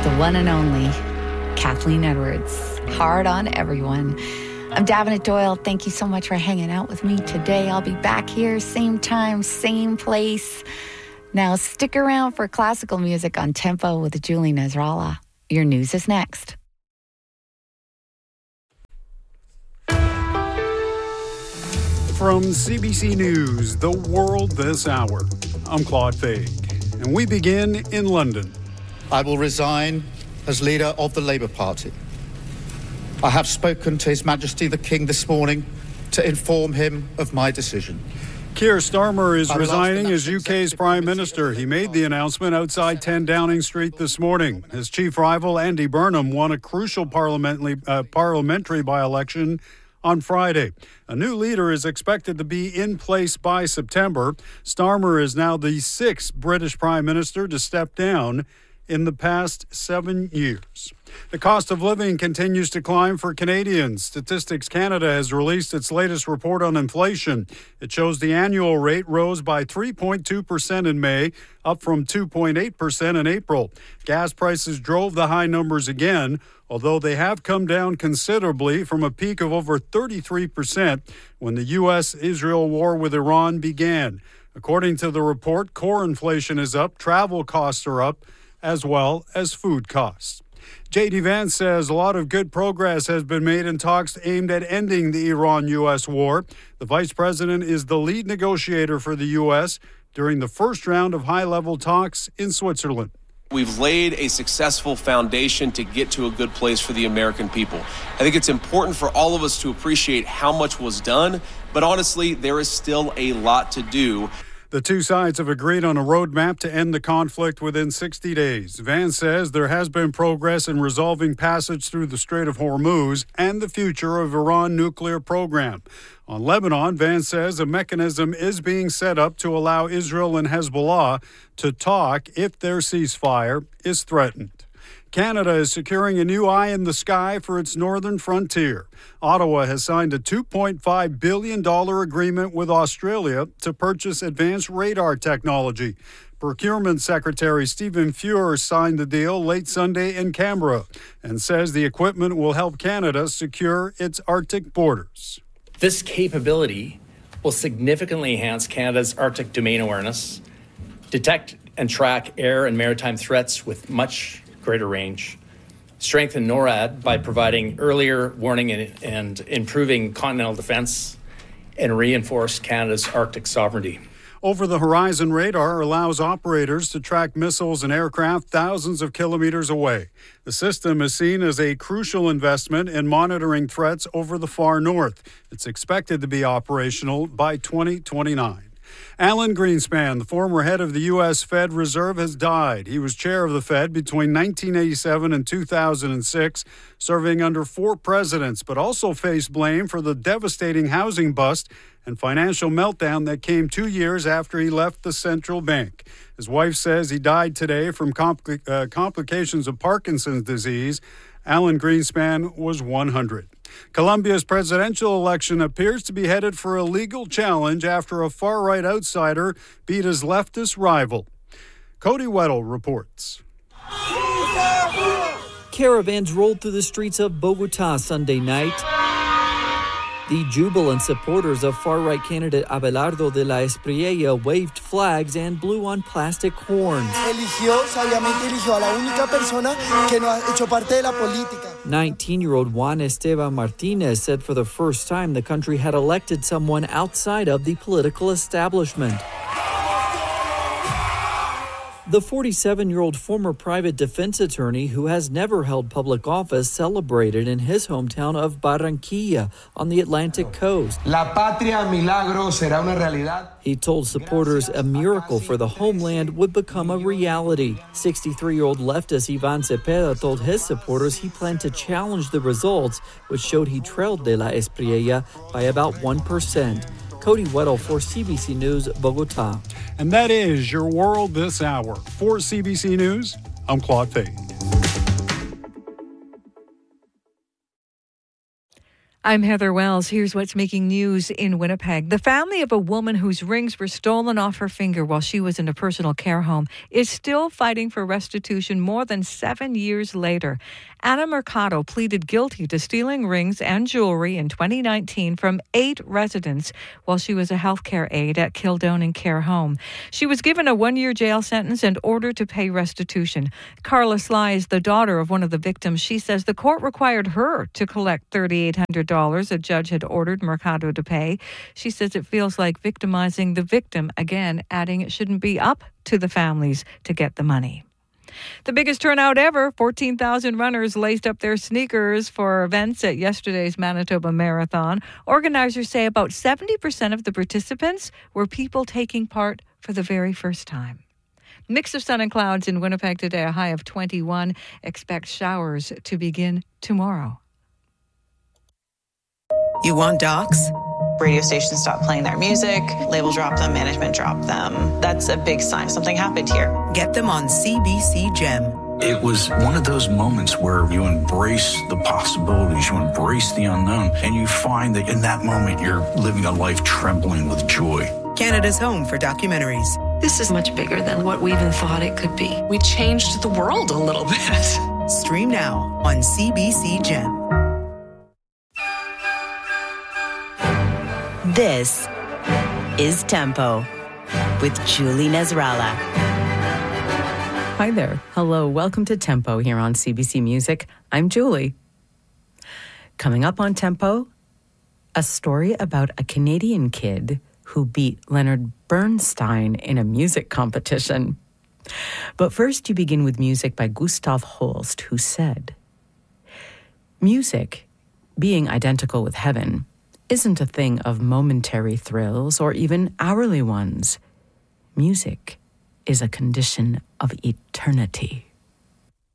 The one and only Kathleen Edwards. Hard on everyone. I'm Davenant Doyle. Thank you so much for hanging out with me today. I'll be back here, same time, same place. Now stick around for classical music on Tempo with Julie Nasrallah. Your news is next. From CBC News, The World This Hour, I'm Claude Faig, and we begin in London. I will resign as leader of the Labour Party. I have spoken to His Majesty the King this morning to inform him of my decision. Keir Starmer is resigning as UK's Prime Minister. He made the announcement outside 10 Downing Street this morning. His chief rival, Andy Burnham, won a crucial parliamentary by-election on Friday. A new leader is expected to be in place by September. Starmer is now the 6th British Prime Minister to step down in the past 7 years. The cost of living continues to climb for Canadians. Statistics Canada has released its latest report on inflation. It shows the annual rate rose by 3.2% in May, up from 2.8% in April. Gas prices drove the high numbers again, although they have come down considerably from a peak of over 33% when the U.S.-Israel war with Iran began. According to the report, core inflation is up, travel costs are up, as well as food costs. J.D. Vance says a lot of good progress has been made in talks aimed at ending the Iran-U.S. war. The vice president is the lead negotiator for the U.S. during the first round of high-level talks in Switzerland. We've laid a successful foundation to get to a good place for the American people. I think it's important for all of us to appreciate how much was done, but honestly, there is still a lot to do. The two sides have agreed on a roadmap to end the conflict within 60 days. Vance says there has been progress in resolving passage through the Strait of Hormuz and the future of Iran's nuclear program. On Lebanon, Vance says a mechanism is being set up to allow Israel and Hezbollah to talk if their ceasefire is threatened. Canada is securing a new eye in the sky for its northern frontier. Ottawa has signed a $2.5 billion agreement with Australia to purchase advanced radar technology. Procurement Secretary Stephen Fuhr signed the deal late Sunday in Canberra and says the equipment will help Canada secure its Arctic borders. This capability will significantly enhance Canada's Arctic domain awareness, detect and track air and maritime threats with much greater range, strengthen NORAD by providing earlier warning and improving continental defense, and reinforce Canada's Arctic sovereignty. Over-the-horizon radar allows operators to track missiles and aircraft thousands of kilometers away. The system is seen as a crucial investment in monitoring threats over the far north. It's expected to be operational by 2029. Alan Greenspan, the former head of the U.S. Fed Reserve, has died. He was chair of the Fed between 1987 and 2006, serving under 4 presidents, but also faced blame for the devastating housing bust and financial meltdown that came 2 years after he left the central bank. His wife says he died today from complications of Parkinson's disease. Alan Greenspan was 100. Colombia's presidential election appears to be headed for a legal challenge after a far-right outsider beat his leftist rival. Cody Weddle reports. Caravans rolled through the streets of Bogota Sunday night. The jubilant supporters of far-right candidate Abelardo de la Espriella waved flags and blew on plastic horns. 19-year-old Juan Esteban Martinez said for the first time the country had elected someone outside of the political establishment. The 47-year-old former private defense attorney who has never held public office celebrated in his hometown of Barranquilla on the Atlantic coast. La patria milagro será una realidad. He told supporters a miracle for the homeland would become a reality. 63-year-old leftist Ivan Cepeda told his supporters he planned to challenge the results, which showed he trailed de la Espriella by about 1%. Cody Weddle for CBC News, Bogota. And that is your world this hour. For CBC News, I'm Claude Faye. I'm Heather Wells. Here's what's making news in Winnipeg. The family of a woman whose rings were stolen off her finger while she was in a personal care home is still fighting for restitution more than 7 years later. Anna Mercado pleaded guilty to stealing rings and jewelry in 2019 from 8 residents while she was a healthcare aide at Kildonan Care Home. She was given a 1-year jail sentence and ordered to pay restitution. Carla Sly is the daughter of one of the victims. She says the court required her to collect $3,800 a judge had ordered Mercado to pay. She says it feels like victimizing the victim again, adding it shouldn't be up to the families to get the money. The biggest turnout ever, 14,000 runners laced up their sneakers for events at yesterday's Manitoba Marathon. Organizers say about 70% of the participants were people taking part for the very first time. Mix of sun and clouds in Winnipeg today, a high of 21. Expect showers to begin tomorrow. You want docs? Radio stations stop playing their music, label drop them, management drop them. That's a big sign something happened here. Get them on CBC Gem. It was one of those moments where you embrace the possibilities, you embrace the unknown, and you find that in that moment you're living a life trembling with joy. Canada's home for documentaries. This is much bigger than what we even thought it could be. We changed the world a little bit. Stream now on CBC Gem. This is Tempo with Julie Nasrallah. Hi there. Hello. Welcome to Tempo here on CBC Music. I'm Julie. Coming up on Tempo, a story about a Canadian kid who beat Leonard Bernstein in a music competition. But first, you begin with music by Gustav Holst, who said, "Music, being identical with heaven, isn't a thing of momentary thrills or even hourly ones. Music is a condition of eternity."